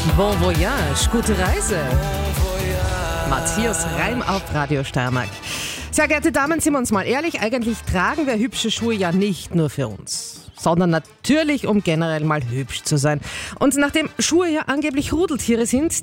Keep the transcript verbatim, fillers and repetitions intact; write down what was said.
Bon voyage, gute Reise. Matthias Reim auf Radio Steiermark. Sehr geehrte Damen, sind wir uns mal ehrlich, eigentlich tragen wir hübsche Schuhe ja nicht nur für uns, sondern natürlich, um generell mal hübsch zu sein. Und nachdem Schuhe ja angeblich Rudeltiere sind,